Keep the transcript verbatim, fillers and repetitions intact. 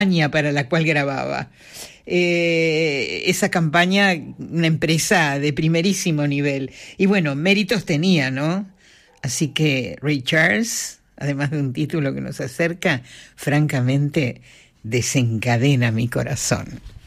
campaña para la cual grababa. Eh, esa campaña, una empresa de primerísimo nivel. Y bueno, méritos tenía, ¿no? Así que Ray Charles, además de un título que nos acerca, francamente desencadena mi corazón.